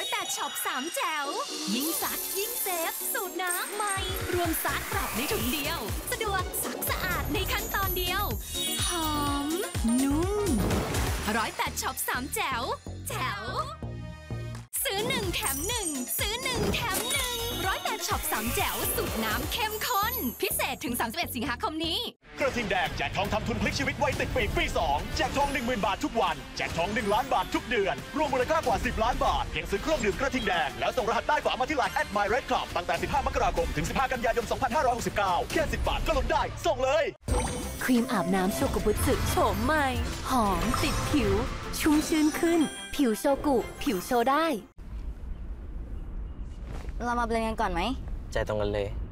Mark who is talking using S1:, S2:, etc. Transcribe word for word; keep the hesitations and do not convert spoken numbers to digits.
S1: อยแปดช็อปสามแจ๋วยิ่งซักยิ่งเซฟสูตรน้ำใหม่รวมซักปรับในถุงเดียวสะดวกซักสะอาดในขั้นตอนเดียวหอมนุ่มร้อยแปดช็อปสามแจ๋วแจ๋วซื้อหนึ่งแถมหนึ่งซื้อหนึ่งแถมหนึ่งร้อยแปดช็อปสามแจ๋วสูตรน้ำเข้มข้นพิเศษถึงสามสิบเอ็ดสิงหาคมนี้
S2: กระทิงแดงแจกทองทำทุนพลิกชีวิตไว้ติดปีกปีสองแจกทอง หนึ่งหมื่น บาททุกวันแจกทองหนึ่งล้านบาททุกเดือนรวมมูลค่ากว่าสิบล้านบาทเพียงซื้อเครื่องดื่มกระทิงแดงแล้วส่งรหัสใต้ฝามาที่ไลน์ แอท มาย เรด คลับ ตั้งแต่สิบห้ามกราคมถึงสิบห้ากันยายนสองพันห้าร้อยหกสิบเก้าแค่สิบบาทก็ลุ้นได้ส่งเลย
S3: ครีมอาบน้ำโชกุบุสึโฉมใหม่หอมติดผิวชุ่มชื้นขึ้นผิวโชกุผิวโชได้
S4: เรามาเบลนกันก่อนไหม
S5: ใจตรงกันเลย